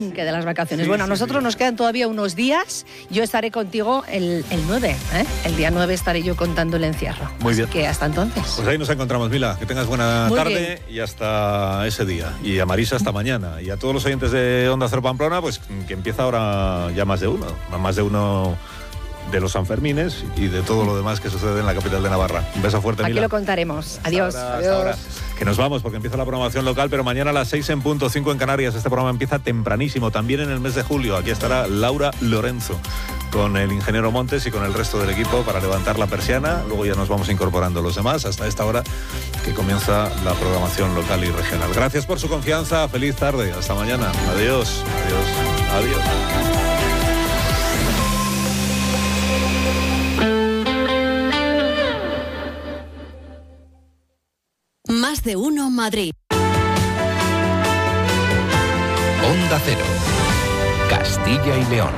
Que de las vacaciones. Bueno, a nosotros nos quedan todavía unos días. Yo estaré contigo el 9, ¿eh? El día 9 estaré yo contando el encierro. Muy bien. Así que hasta entonces. Pues ahí nos encontramos, Mila. Que tengas buena Muy tarde bien. y hasta ese día. Y a Marisa hasta mañana. Y a todos los oyentes de Onda Cero Pamplona, pues que empieza ahora ya más de uno de los Sanfermines y de todo lo demás que sucede en la capital de Navarra. Un beso fuerte, Aquí Mila. lo contaremos. Adiós. Hasta ahora. Que nos vamos porque empieza la programación local, pero mañana a las 6 en punto, 5 en Canarias. Este programa empieza tempranísimo, también en el mes de julio. Aquí estará Laura Lorenzo con el ingeniero Montes y con el resto del equipo para levantar la persiana. Luego ya nos vamos incorporando los demás hasta esta hora que comienza la programación local y regional. Gracias por su confianza. Feliz tarde. Hasta mañana. Adiós. Adiós. Adiós. Más de uno Madrid. Onda Cero. Castilla y León.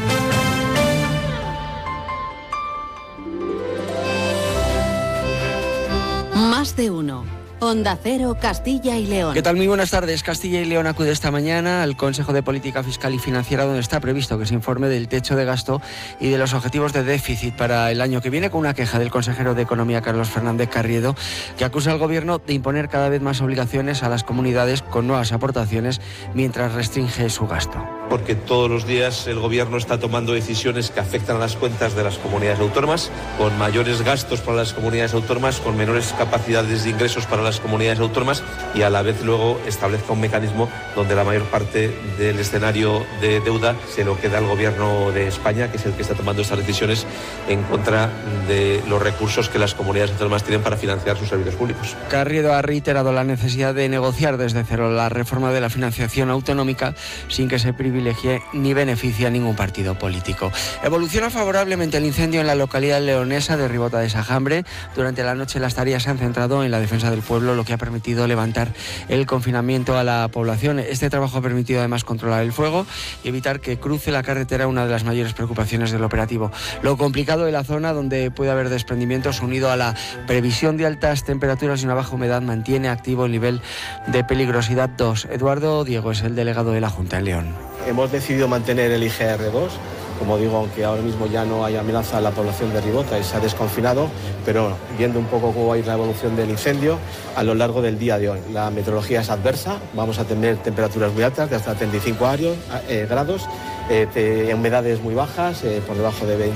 Más de uno. Onda Cero, Castilla y León. ¿Qué tal? Muy buenas tardes. Castilla y León acude esta mañana al Consejo de Política Fiscal y Financiera, donde está previsto que se informe del techo de gasto y de los objetivos de déficit para el año que viene, con una queja del consejero de Economía, Carlos Fernández Carriedo, que acusa al Gobierno de imponer cada vez más obligaciones a las comunidades con nuevas aportaciones mientras restringe su gasto. Porque todos los días el Gobierno está tomando decisiones que afectan a las cuentas de las comunidades autónomas, con mayores gastos para las comunidades autónomas, con menores capacidades de ingresos para las comunidades autónomas, y a la vez luego establezca un mecanismo donde la mayor parte del escenario de deuda se lo queda al Gobierno de España, que es el que está tomando estas decisiones en contra de los recursos que las comunidades autónomas tienen para financiar sus servicios públicos. Carriedo ha reiterado la necesidad de negociar desde cero la reforma de la financiación autonómica sin que se privilegie ni beneficie a ningún partido político. Evoluciona favorablemente el incendio en la localidad leonesa de Ribota de Sajambre. Durante la noche las tareas se han centrado en la defensa del pueblo, lo que ha permitido levantar el confinamiento a la población. Este trabajo ha permitido además controlar el fuego y evitar que cruce la carretera, una de las mayores preocupaciones del operativo. Lo complicado de la zona, donde puede haber desprendimientos, unido a la previsión de altas temperaturas y una baja humedad, mantiene activo el nivel de peligrosidad 2. Eduardo Diego es el delegado de la Junta en León. Hemos decidido mantener el IGR2. Como digo, aunque ahora mismo ya no hay amenaza a la población de Ribota y se ha desconfinado, pero viendo un poco cómo va a ir la evolución del incendio a lo largo del día de hoy. La meteorología es adversa, vamos a tener temperaturas muy altas, de hasta 35 grados, humedades muy bajas, por debajo de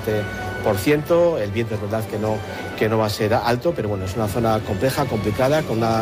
20%, el viento es verdad que no va a ser alto, pero bueno, es una zona compleja, complicada, con una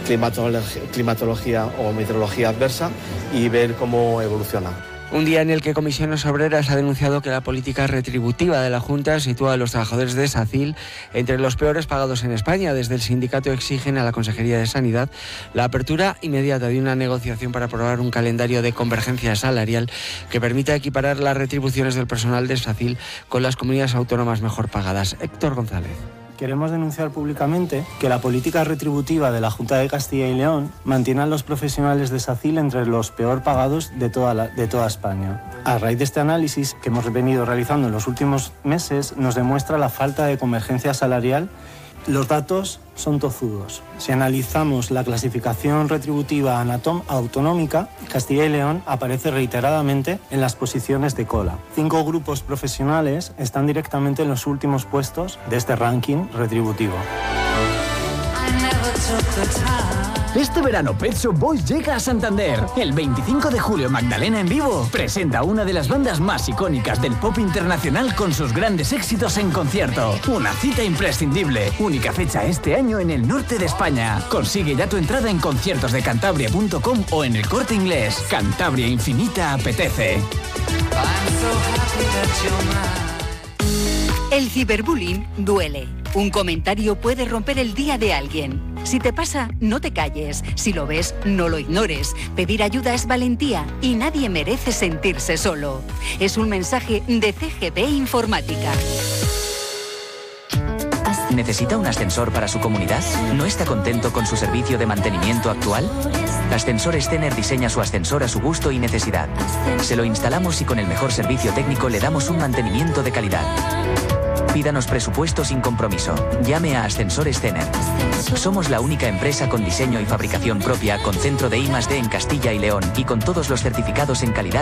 climatología o meteorología adversa, y ver cómo evoluciona. Un día en el que Comisiones Obreras ha denunciado que la política retributiva de la Junta sitúa a los trabajadores de SACIL entre los peores pagados en España. Desde el sindicato exigen a la Consejería de Sanidad la apertura inmediata de una negociación para aprobar un calendario de convergencia salarial que permita equiparar las retribuciones del personal de SACIL con las comunidades autónomas mejor pagadas. Héctor González. Queremos denunciar públicamente que la política retributiva de la Junta de Castilla y León mantiene a los profesionales de SACIL entre los peor pagados de toda España. A raíz de este análisis que hemos venido realizando en los últimos meses, nos demuestra la falta de convergencia salarial. Los datos son tozudos. Si analizamos la clasificación retributiva autonómica, Castilla y León aparece reiteradamente en las posiciones de cola. 5 grupos profesionales están directamente en los últimos puestos de este ranking retributivo. Este verano Pet Shop Boys llega a Santander. El 25 de julio Magdalena en vivo presenta una de las bandas más icónicas del pop internacional con sus grandes éxitos en concierto. Una cita imprescindible. Única fecha este año en el norte de España. Consigue ya tu entrada en conciertosdecantabria.com o en El Corte Inglés. Cantabria Infinita apetece. El ciberbullying duele. Un comentario puede romper el día de alguien. Si te pasa, no te calles. Si lo ves, no lo ignores. Pedir ayuda es valentía y nadie merece sentirse solo. Es un mensaje de CGP Informática. ¿Necesita un ascensor para su comunidad? ¿No está contento con su servicio de mantenimiento actual? Ascensores Tener diseña su ascensor a su gusto y necesidad. Se lo instalamos y con el mejor servicio técnico le damos un mantenimiento de calidad. Pídanos presupuesto sin compromiso. Llame a Ascensores Cener. Somos la única empresa con diseño y fabricación propia, con centro de I+D en Castilla y León y con todos los certificados en calidad